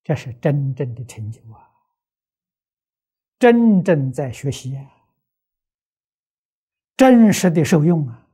这是真正的成就啊！真正在学习啊，真实的受用啊！